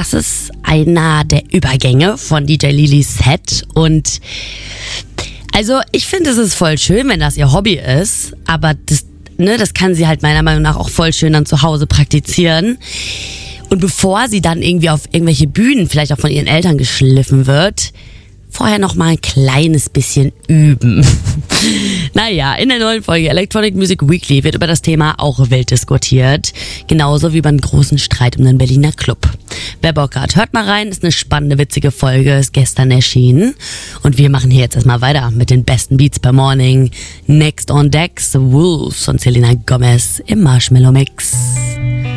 das ist einer der Übergänge von DJ Lilys Set und also ich finde, es ist voll schön, wenn das ihr Hobby ist, aber das kann sie halt meiner Meinung nach auch voll schön dann zu Hause praktizieren. Und bevor sie dann irgendwie auf irgendwelche Bühnen, vielleicht auch von ihren Eltern geschliffen wird, vorher noch mal ein kleines bisschen üben. Naja, in der neuen Folge Electronic Music Weekly wird über das Thema auch wild diskutiert. Genauso wie über einen großen Streit um den Berliner Club. Wer Bock hat, hört mal rein. Ist eine spannende, witzige Folge. Ist gestern erschienen. Und wir machen hier jetzt erstmal weiter mit den besten Beats per Morning. Next on Decks, The Wolves und Selena Gomez im Marshmallow Mix.